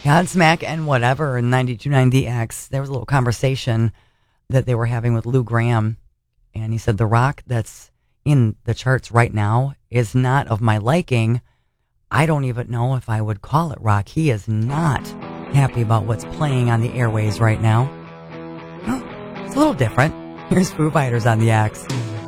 Godsmack and whatever in 92.9 There was a little conversation that they were having with Lou Graham, and he said the rock that's in the charts right now is not of my liking. I don't even know if I would call it rock. He is not happy about what's playing on the airways right now. Well, it's a little different. Here's Foo Fighters on the X.